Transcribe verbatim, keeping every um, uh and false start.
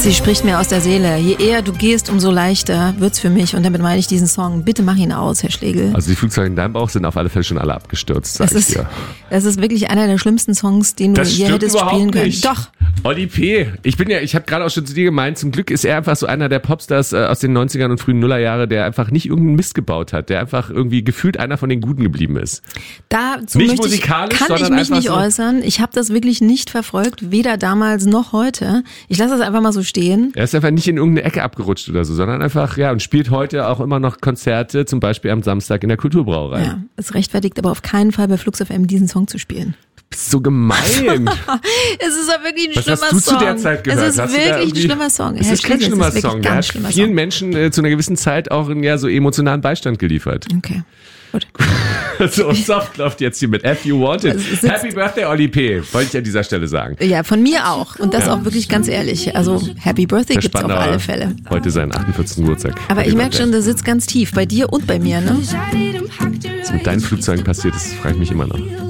Sie spricht mir aus der Seele. Je eher du gehst, umso leichter wird's für mich. Und damit meine ich diesen Song. Bitte mach ihn aus, Herr Schlegel. Also die Flugzeuge in deinem Bauch sind auf alle Fälle schon alle abgestürzt, sag das ich ist, dir. Das ist wirklich einer der schlimmsten Songs, den du Das je stimmt hättest überhaupt spielen können. nicht. Doch. Olli P. Ich bin ja, ich habe gerade auch schon zu dir gemeint, zum Glück ist er einfach so einer der Popstars äh, aus den neunzigern und frühen Nullerjahre, der einfach nicht irgendeinen Mist gebaut hat, der einfach irgendwie gefühlt einer von den Guten geblieben ist. Dazu nicht möchte ich, musikalisch, kann ich sondern mich nicht so äußern. Ich habe das wirklich nicht verfolgt, weder damals noch heute. Ich lasse das einfach mal so stehen. Er ist einfach nicht in irgendeine Ecke abgerutscht oder so, sondern einfach, ja, und spielt heute auch immer noch Konzerte, zum Beispiel am Samstag in der Kulturbrauerei. Ja, es rechtfertigt aber auf keinen Fall bei Flux F M diesen Song zu spielen. Du bist so gemein. Es ist aber wirklich ein Was schlimmer hast du Song. zu der Zeit gehört? Es ist Hast du da wirklich ein irgendwie- schlimmer Song. Es Herr ist kein Schlegel, schlimmer es ist wirklich Song. ein Der ganz hat schlimmer vielen Song. Menschen äh, zu einer gewissen Zeit auch ja, so emotionalen Beistand geliefert. Okay, gut. So, Soft läuft jetzt hier mit If You Want It. Also es sitzt- Happy Birthday, Olli P. Wollte ich an dieser Stelle sagen. Ja, von mir auch. Und das auch wirklich ganz ehrlich. Also Happy Birthday Herr gibt's auf Spandauer, alle Fälle. Heute seinen achtundvierzigsten Geburtstag. Aber Happy ich merke Birthday. schon, der sitzt ganz tief. Bei dir und bei mir, ne? Was mit deinen Flugzeugen passiert ist, frage ich mich immer noch.